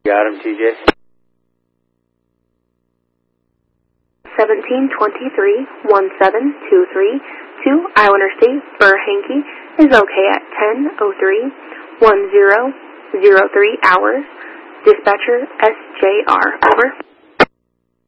Got him, TJ. 1723-1723 to Iowa Interstate for Hankey is okay at 10:03:10:03 hours. Dispatcher SJR, over.